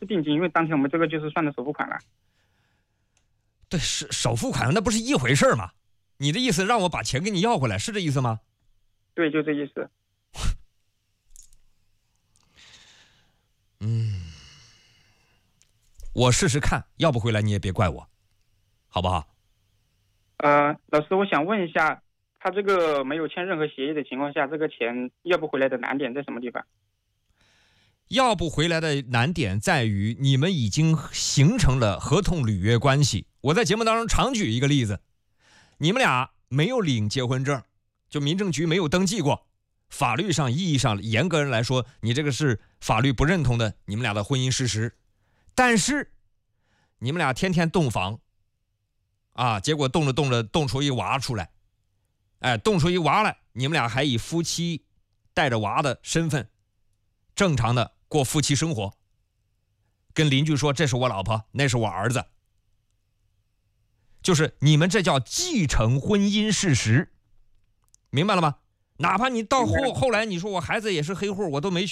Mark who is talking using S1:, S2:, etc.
S1: 是定金，因为当天我们这个就是算的首付款了。
S2: 对，是首付款，那不是一回事吗？你的意思让我把钱给你要回来，是这意思吗？
S1: 对，就这意思。
S2: 我试试看，要不回来你也别怪我，好不好？
S1: 老师，我想问一下，他这个没有签任何协议的情况下，这个钱要不回来的难点在什么地方？
S2: 要不回来的难点在于你们已经形成了合同履约关系。我在节目当中常举一个例子，你们俩没有领结婚证，就民政局没有登记过，法律上意义上严格人来说，你这个是法律不认同的你们俩的婚姻事实。但是你们俩天天洞房啊，结果动着动着动出一娃出来，动出一娃来，你们俩还以夫妻带着娃的身份正常的过夫妻生活，跟邻居说这是我老婆，那是我儿子，就是你们这叫继承婚姻事实，明白了吗？哪怕你到后来你说我孩子也是黑户，我都没